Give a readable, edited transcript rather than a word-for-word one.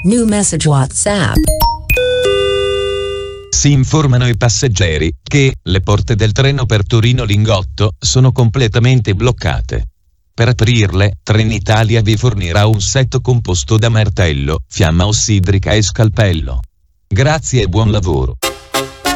New message WhatsApp. Si informano i passeggeri che le porte del treno per Torino Lingotto sono completamente bloccate. Per aprirle, Trenitalia vi fornirà un set composto da martello, fiamma ossidrica e scalpello. Grazie e buon lavoro.